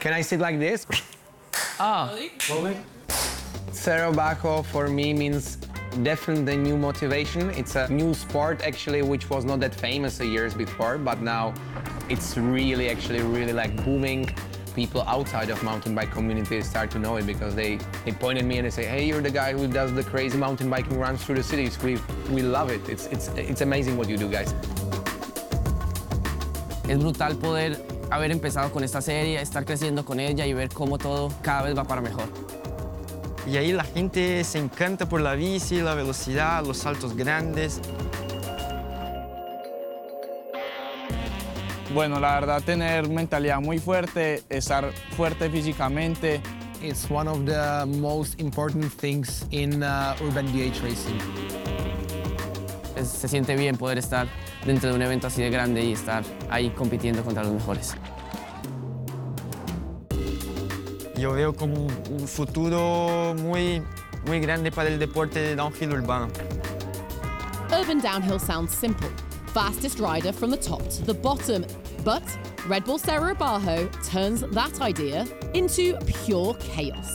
Can I sit like this? Really? Cerro Bajo for me means definitely new motivation. It's a new sport actually, which was not that famous years before, but now it's really like booming. People outside of mountain bike community start to know it because they point at me and they say, hey, you're the guy who does the crazy mountain biking runs through the cities. We love it. It's amazing what you do, guys. Es brutal poder haber empezado con esta serie, estar creciendo con ella y ver cómo todo cada vez va para mejor. Y ahí la gente se encanta por la bici, la velocidad, los saltos grandes. Bueno, la verdad, tener mentalidad muy fuerte, estar fuerte físicamente. It's one of the most important things in urban DH racing. Se siente bien poder estar dentro de un evento así de grande y estar ahí compitiendo contra los mejores. Yo veo como un futuro muy grande para el deporte de downhill urbano. Urban downhill sounds simple. Fastest rider from the top to the bottom. But Red Bull Cerro Bajo turns that idea into pure chaos.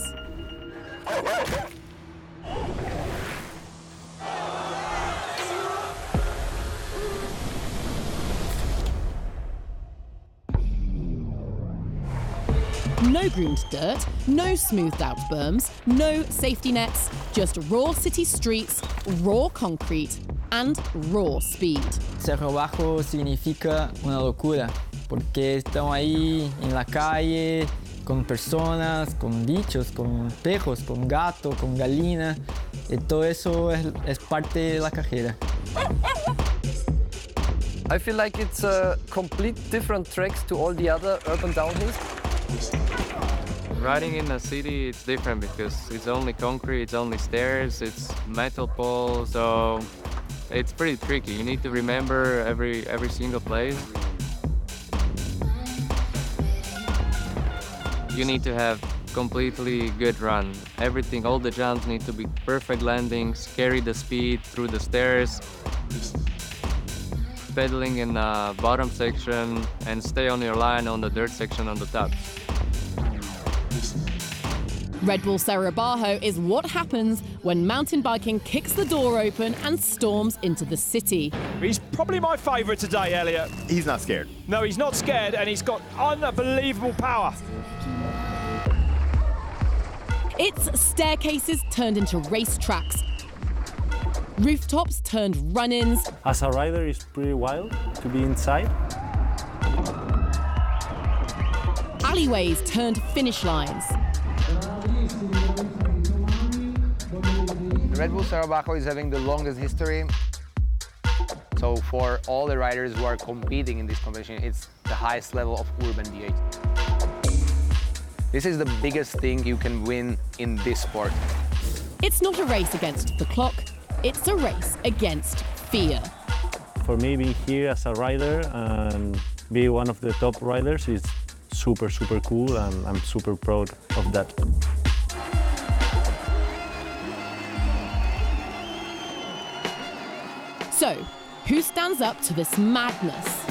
No groomed dirt, no smoothed out berms, no safety nets, just raw city streets, raw concrete, and raw speed. Cerro Bajo significa una locura, porque estamos ahí en la calle, con personas, con bichos, con perros, con gatos, con gallina, y todo eso es parte de la carrera. I feel like it's a complete different tracks to all the other urban downhills. Riding in a city, it's different because it's only concrete, it's only stairs, it's metal poles, so it's pretty tricky. You need to remember every single place. You need to have completely good run. Everything, all the jumps need to be perfect landings, carry the speed through the stairs, pedaling in the bottom section, and stay on your line on the dirt section on the top. Red Bull Cerro Bajo is what happens when mountain biking kicks the door open and storms into the city. He's probably my favourite today, Elliot. He's not scared. No, he's not scared, and he's got unbelievable power. It's staircases turned into race tracks, rooftops turned run-ins. As a rider, it's pretty wild to be inside. Alleyways turned finish lines. Red Bull Cerro Bajo is having the longest history. So for all the riders who are competing in this competition, it's the highest level of urban DH. This is the biggest thing you can win in this sport. It's not a race against the clock, it's a race against fear. For me, being here as a rider and be one of the top riders is super, super cool, and I'm super proud of that. So, who stands up to this madness?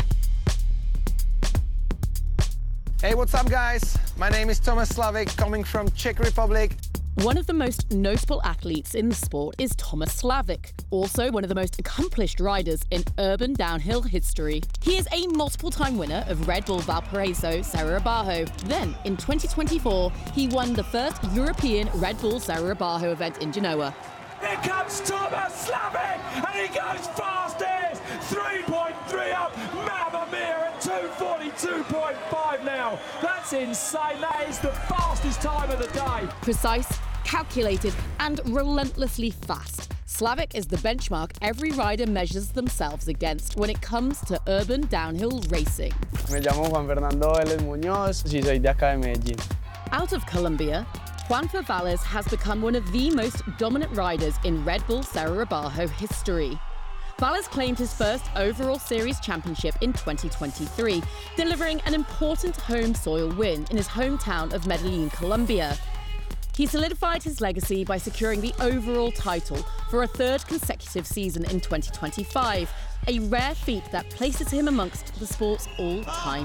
Hey, what's up, guys? My name is Tomas Slavik, coming from Czech Republic. One of the most notable athletes in the sport is Tomas Slavik, also one of the most accomplished riders in urban downhill history. He is a multiple-time winner of Red Bull Valparaiso Cerro Bajo. Then, in 2024, he won the first European Red Bull Cerro Bajo event in Genoa. Here comes Tomas Slavik, and he goes fastest! 3.3 up, Mamma Mia at 2:42.5 now. That's insane, that is the fastest time of the day. Precise, calculated, and relentlessly fast. Slavik is the benchmark every rider measures themselves against when it comes to urban downhill racing. Me llamo Juan Fernando Vélez Muñoz y soy de acá de Medellín. Out of Colombia, Juanfer Valles has become one of the most dominant riders in Red Bull Cerro Bajo history. Valles claimed his first overall series championship in 2023, delivering an important home soil win in his hometown of Medellin, Colombia. He solidified his legacy by securing the overall title for a third consecutive season in 2025, a rare feat that places him amongst the sport's all-time